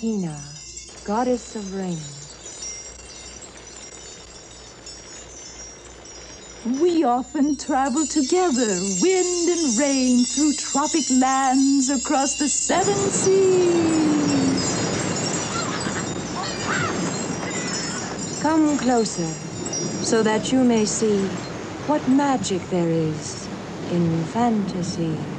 Hina, goddess of rain. We often travel together, wind and rain, through tropic lands, across the 7 seas. Come closer, so that you may see what magic there is in fantasy.